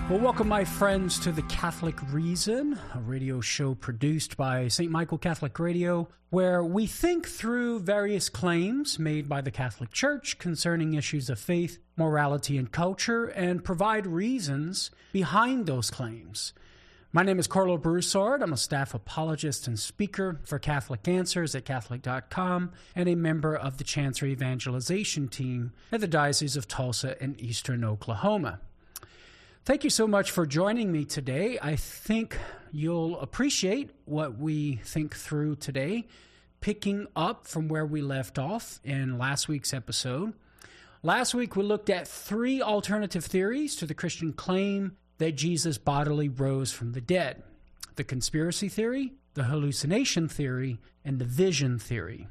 Well, welcome, my friends, to The Catholic Reason, a radio show produced by St. Michael Catholic Radio, where we think through various claims made by the Catholic Church concerning issues of faith, morality, and culture, and provide reasons behind those claims. My name is Carlo Broussard. I'm a staff apologist and speaker for Catholic Answers at Catholic.com and a member of the Chancery Evangelization Team at the Diocese of Tulsa in Eastern Oklahoma. Thank you so much for joining me today. I think you'll appreciate what we think through today, picking up from where we left off in last week's episode. Last week, we looked at 3 alternative theories to the Christian claim that Jesus bodily rose from the dead: the conspiracy theory, the hallucination theory, and the vision theory.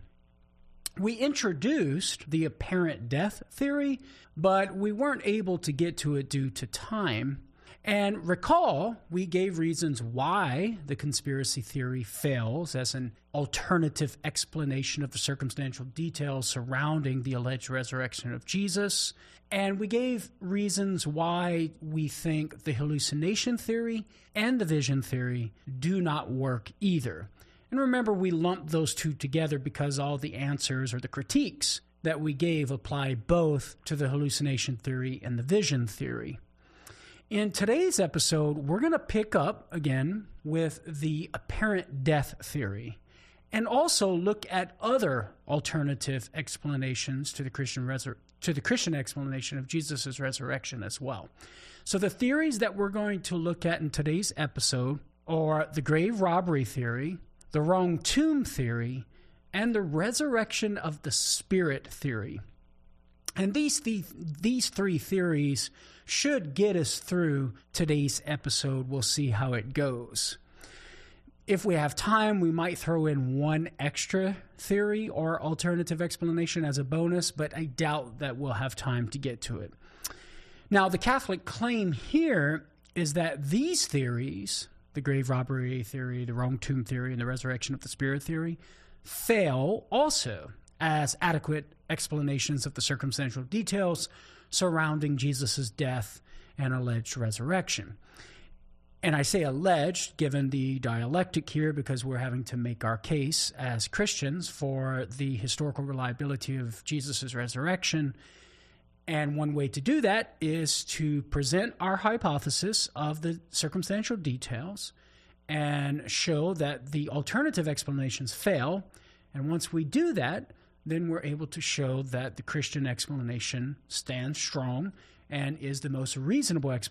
We introduced the apparent death theory, but we weren't able to get to it due to time. And recall, we gave reasons why the conspiracy theory fails as an alternative explanation of the circumstantial details surrounding the alleged resurrection of Jesus. And we gave reasons why we think the hallucination theory and the vision theory do not work either. And remember, we lumped those two together because all the answers or the critiques that we gave apply both to the hallucination theory and the vision theory. In today's episode, we're going to pick up again with the apparent death theory and also look at other alternative explanations to the Christian explanation of Jesus' resurrection as well. So the theories that we're going to look at in today's episode are the grave robbery theory, the wrong tomb theory, and the resurrection of the spirit theory. And these 3 theories should get us through today's episode. We'll see how it goes. If we have time, we might throw in one extra theory or alternative explanation as a bonus, but I doubt that we'll have time to get to it. Now, the Catholic claim here is that these theories, the grave robbery theory, the wrong tomb theory, and the resurrection of the spirit theory, fail also as adequate explanations of the circumstantial details surrounding Jesus' death and alleged resurrection. And I say alleged, given the dialectic here, because we're having to make our case as Christians for the historical reliability of Jesus' resurrection. And one way to do that is to present our hypothesis of the circumstantial details and show that the alternative explanations fail. And once we do that, then we're able to show that the Christian explanation stands strong and is the most reasonable explanation